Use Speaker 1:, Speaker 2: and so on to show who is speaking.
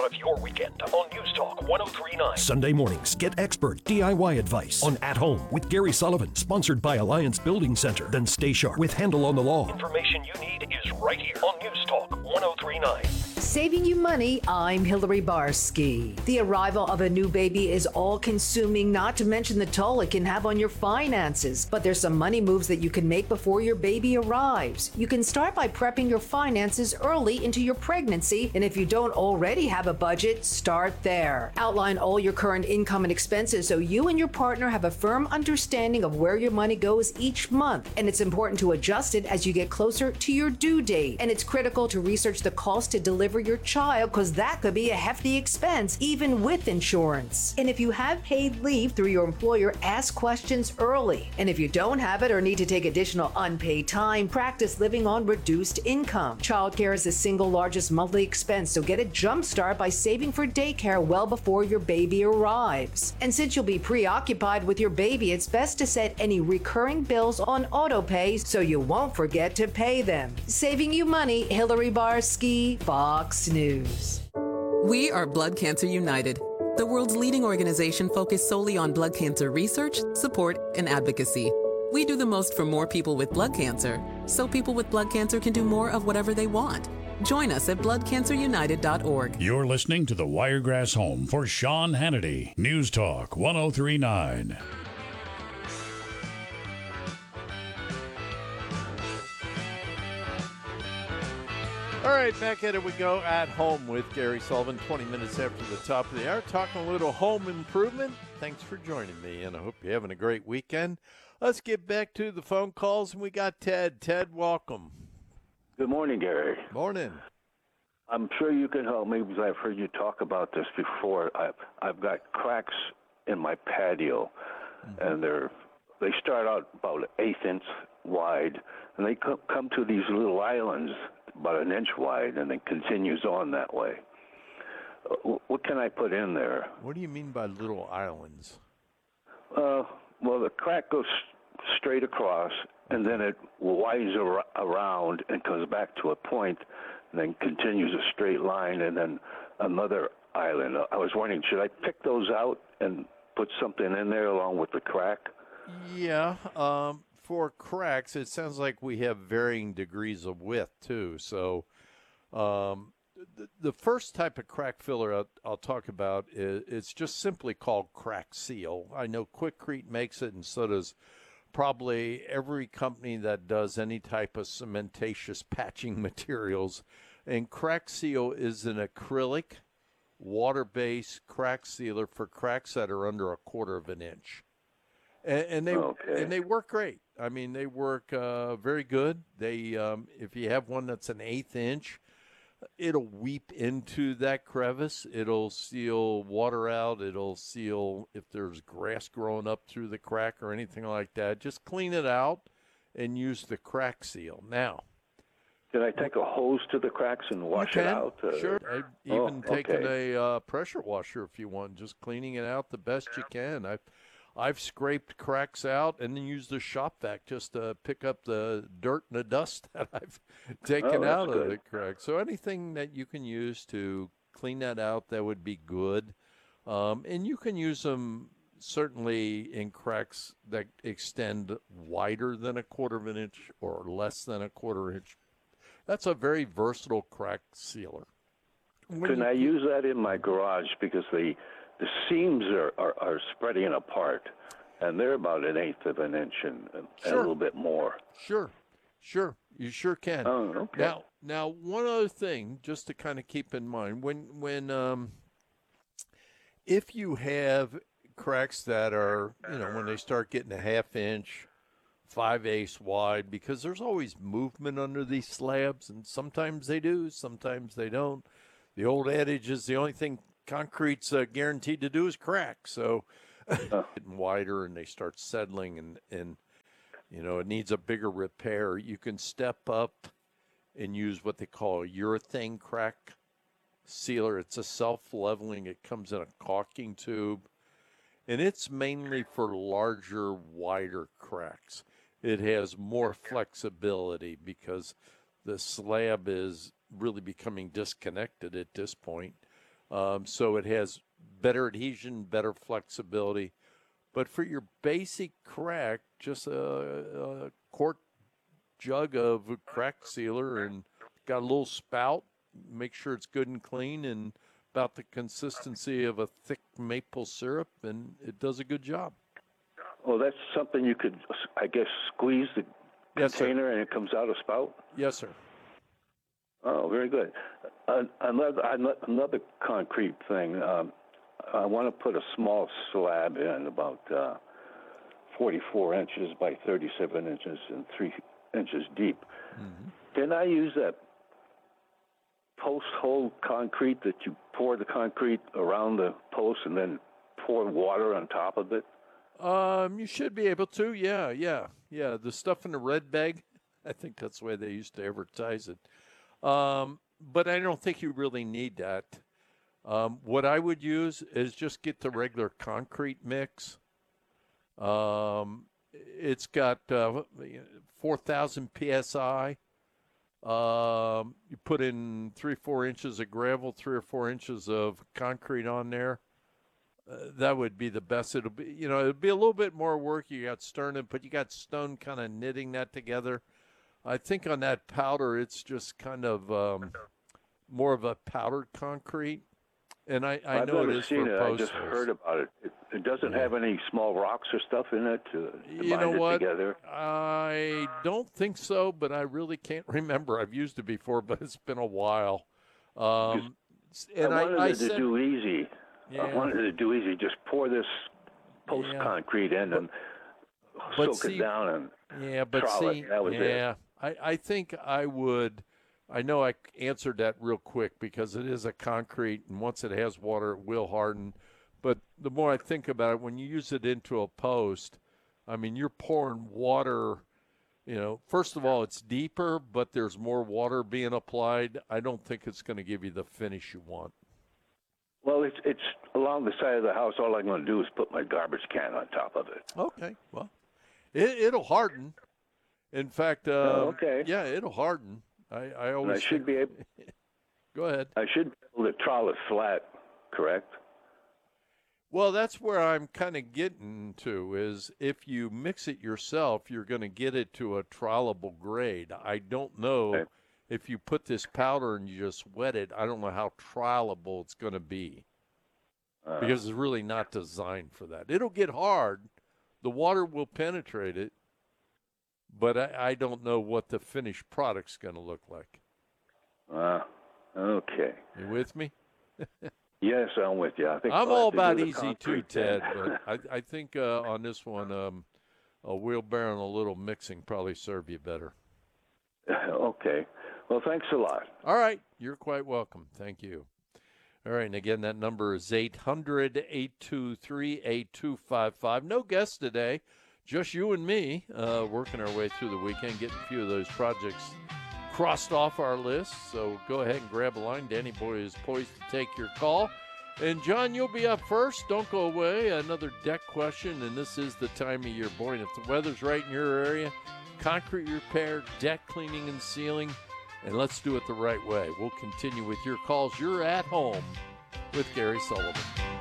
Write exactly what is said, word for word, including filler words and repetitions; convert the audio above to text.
Speaker 1: of your weekend on News Talk one oh three point nine.
Speaker 2: Sunday mornings, get expert D I Y advice on At Home with Gary Sullivan, sponsored by Alliance Building Center. Then Stay Sharp with Handle on the Law.
Speaker 1: Information you need is right here on News Talk one oh three point nine.
Speaker 3: Saving you money, I'm Hillary Barsky. The arrival of a new baby is all-consuming, not to mention the toll it can have on your finances. But there's some money moves that you can make before your baby arrives. You can start by prepping your finances early into your pregnancy, and if you don't already have a budget, start there. Outline all your current income and expenses so you and your partner have a firm understanding of where your money goes each month. And it's important to adjust it as you get closer to your due date. And it's critical to research the cost to deliver your child, because that could be a hefty expense even with insurance. And if you have paid leave through your employer, ask questions early. And if you don't have it or need to take additional unpaid time, practice living on reduced income. Childcare is the single largest monthly expense, so get a jump start by saving for daycare well before your baby arrives. And since you'll be preoccupied with your baby, it's best to set any recurring bills on auto pay so you won't forget to pay them. Saving you money, Hillary Barsky, Fox News.
Speaker 4: We are Blood Cancer United, the world's leading organization focused solely on blood cancer research, support, and advocacy. We do the most for more people with blood cancer, so people with blood cancer can do more of whatever they want. Join us at blood cancer united dot org.
Speaker 5: You're listening to the Wiregrass Home for Sean Hannity. News Talk one oh three point nine.
Speaker 6: All right, back at it we go. At Home with Gary Sullivan, twenty minutes after the top of the hour, talking a little home improvement. Thanks for joining me, and I hope you're having a great weekend. Let's get back to the phone calls, and we got Ted. Ted, welcome.
Speaker 7: Good morning, Gary.
Speaker 6: Morning.
Speaker 7: I'm sure you can help me because I've heard you talk about this before. I've, I've got cracks in my patio, mm-hmm. and they're they start out about an eighth inch wide, and they come, come to these little islands about an inch wide, and then continues on that way. Uh, what can I put in there?
Speaker 6: What do you mean by little islands?
Speaker 7: Uh, well, the crack goes straight across, and then it widens ar- around and comes back to a point, and then continues a straight line, and then another island. I was wondering, should I pick those out and put something in there along with the crack?
Speaker 6: Yeah, um, for cracks, it sounds like we have varying degrees of width, too. So um, the, the first type of crack filler I'll, I'll talk about, is it's just simply called Crack Seal. I know Quikrete makes it, and so does probably every company that does any type of cementatious patching materials. And Crack Seal is an acrylic, water-based crack sealer for cracks that are under a quarter of an inch. And, and they
Speaker 7: okay.
Speaker 6: and they work great. I mean, they work uh, very good. They um, if you have one that's an eighth inch, it'll weep into that crevice. It'll seal water out. It'll seal if there's grass growing up through the crack or anything like that. Just clean it out and use the Crack Seal. Now,
Speaker 7: can I take a hose to the cracks and wash
Speaker 6: you
Speaker 7: it
Speaker 6: can,
Speaker 7: out? Uh,
Speaker 6: sure. I've even
Speaker 7: oh,
Speaker 6: taken
Speaker 7: okay.
Speaker 6: a uh, pressure washer if you want, just cleaning it out the best you can. I've I've scraped cracks out and then used the shop vac just to pick up the dirt and the dust that I've taken
Speaker 7: oh,
Speaker 6: out of
Speaker 7: good.
Speaker 6: the crack. So anything that you can use to clean that out, that would be good. Um, and you can use them certainly in cracks that extend wider than a quarter of an inch or less than a quarter inch. That's a very versatile crack sealer. When
Speaker 7: Can
Speaker 6: you,
Speaker 7: I use that in my garage because the the seams are, are, are spreading apart, and they're about an eighth of an inch and, and
Speaker 6: Sure.
Speaker 7: a little bit more.
Speaker 6: Sure, sure, you sure can.
Speaker 7: Oh, okay.
Speaker 6: Now, now, one other thing, just to kind of keep in mind, when when um, if you have cracks that are, you know, when they start getting a half inch, five eighths wide, because there's always movement under these slabs, and sometimes they do, sometimes they don't. The old adage is the only thing concrete's uh, guaranteed to do is crack. So
Speaker 7: uh.
Speaker 6: getting wider and they start settling and, and, you know, it needs a bigger repair. You can step up and use what they call a urethane crack sealer. It's a self-leveling. It comes in a caulking tube, and it's mainly for larger, wider cracks. It has more flexibility because the slab is really becoming disconnected at this point. Um, so it has better adhesion, better flexibility. But for your basic crack, just a, a quart jug of crack sealer and got a little spout. Make sure it's good and clean and about the consistency of a thick maple syrup, and it does a good job.
Speaker 7: Well, that's something you could, I guess, squeeze the
Speaker 6: Yes, sir.
Speaker 7: container and it comes out a spout?
Speaker 6: Yes, sir.
Speaker 7: Oh, very good. Uh, another, another concrete thing. Um, I want to put a small slab in, about uh, forty-four inches by thirty-seven inches and three inches deep. Mm-hmm. Can I use that post hole concrete that you pour the concrete around the post and then pour water on top of it?
Speaker 6: Um, you should be able to. Yeah, yeah, yeah. The stuff in the red bag, I think that's the way they used to advertise it. Um, but I don't think you really need that. Um, what I would use is just get the regular concrete mix. Um, it's got uh, four thousand P S I. Um, you put in three, four inches of gravel, three or four inches of concrete on there. Uh, that would be the best. It'll be, you know, it'll be a little bit more work. You got Stern, but you got Stone kind of knitting that together. I think on that powder, it's just kind of um, more of a powdered concrete. And I, I
Speaker 7: I've
Speaker 6: know
Speaker 7: never
Speaker 6: it is
Speaker 7: seen
Speaker 6: for
Speaker 7: it.
Speaker 6: post
Speaker 7: I just
Speaker 6: holes.
Speaker 7: heard about it. It, it doesn't
Speaker 6: Yeah.
Speaker 7: have any small rocks or stuff in it to, to
Speaker 6: You
Speaker 7: bind
Speaker 6: know
Speaker 7: it
Speaker 6: what?
Speaker 7: together.
Speaker 6: I don't think so, but I really can't remember. I've used it before, but it's been a while. Um, and
Speaker 7: I
Speaker 6: I,
Speaker 7: wanted
Speaker 6: I
Speaker 7: it
Speaker 6: said,
Speaker 7: to do easy.
Speaker 6: Yeah.
Speaker 7: I wanted it to do easy. Just pour this post
Speaker 6: Yeah.
Speaker 7: concrete in and
Speaker 6: but
Speaker 7: soak
Speaker 6: see-
Speaker 7: it down and
Speaker 6: yeah, but
Speaker 7: trowel
Speaker 6: see,
Speaker 7: it. That was it.
Speaker 6: yeah, I, I think I would. I know I answered that real quick because it is a concrete, and once it has water, it will harden. But the more I think about it, when you use it into a post, I mean, you're pouring water. You know, first of all, it's deeper, but there's more water being applied. I don't think it's going to give you the finish you want.
Speaker 7: Well, it's it's along the side of the house. All I'm going to do is put my garbage can on top of it.
Speaker 6: Okay, well, it, it'll harden. In fact, uh,
Speaker 7: Oh, okay.
Speaker 6: yeah, it'll harden. I, I
Speaker 7: And
Speaker 6: always
Speaker 7: I should
Speaker 6: think-
Speaker 7: be able.
Speaker 6: Go ahead.
Speaker 7: I should be able to trowel it flat. Correct.
Speaker 6: Well, that's where I'm kind of getting to is if you mix it yourself, you're going to get it to a trowelable grade. I don't know
Speaker 7: Okay.
Speaker 6: if you put this powder and you just wet it, I don't know how trowelable it's going to be
Speaker 7: Uh,
Speaker 6: because it's really not designed for that. It'll get hard. The water will penetrate it, but I, I don't know what the finished product's going to look like.
Speaker 7: uh, okay.
Speaker 6: You with me?
Speaker 7: Yes, I'm with you. I think
Speaker 6: I'm
Speaker 7: I'll
Speaker 6: all
Speaker 7: have to do
Speaker 6: about
Speaker 7: the
Speaker 6: easy too,
Speaker 7: concrete
Speaker 6: Ted,
Speaker 7: then.
Speaker 6: but I, I think uh, on this one, um, a wheelbarrow and a little mixing probably serve you better.
Speaker 7: Okay. Well, thanks a lot.
Speaker 6: All right. You're quite welcome. Thank you. All right. And again, that number is eight hundred, eight two three, eight two five five. No guests today, just you and me uh, working our way through the weekend, getting a few of those projects crossed off our list. So go ahead and grab a line. Danny Boy is poised to take your call. And, John, you'll be up first. Don't go away. Another deck question, and this is the time of year. Boy, and if the weather's right in your area, concrete repair, deck cleaning and sealing, and let's do it the right way. We'll continue with your calls. You're at home with Gary Sullivan.